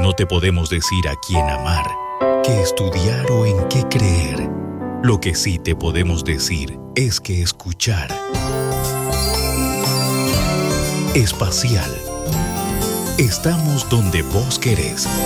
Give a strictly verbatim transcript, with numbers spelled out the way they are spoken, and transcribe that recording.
No te podemos decir a quién amar, qué estudiar o en qué creer. Lo que sí te podemos decir es que escuchar. Espacial. Estamos donde vos querés.